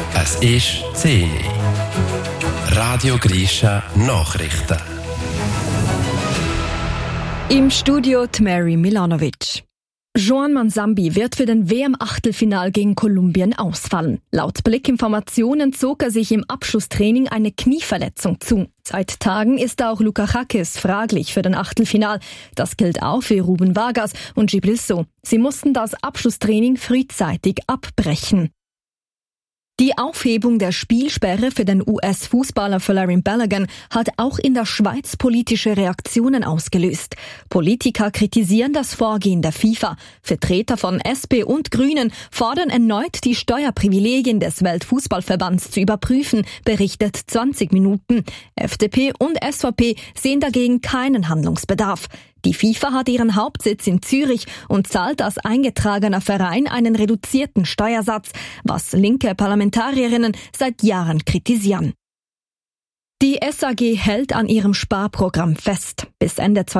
Es ist 10 Uhr. Radio Grisha Nachrichten. Im Studio Mary Milanovic. Joan Manzambi wird für den WM-Achtelfinal gegen Kolumbien ausfallen. Laut Blickinformationen zog er sich im Abschlusstraining eine Knieverletzung zu. Seit Tagen ist auch Luka Hakis fraglich für den Achtelfinal. Das gilt auch für Ruben Vargas und Djibril Sow. Sie mussten das Abschlusstraining frühzeitig abbrechen. Die Aufhebung der Spielsperre für den US-Fußballer Folarin Balogun hat auch in der Schweiz politische Reaktionen ausgelöst. Politiker kritisieren das Vorgehen der FIFA. Vertreter von SP und Grünen fordern erneut, die Steuerprivilegien des Weltfußballverbands zu überprüfen, berichtet 20 Minuten. FDP und SVP sehen dagegen keinen Handlungsbedarf. Die FIFA hat ihren Hauptsitz in Zürich und zahlt als eingetragener Verein einen reduzierten Steuersatz, was linke Parlamentarierinnen seit Jahren kritisieren. Die SAG hält an ihrem Sparprogramm fest. Bis Ende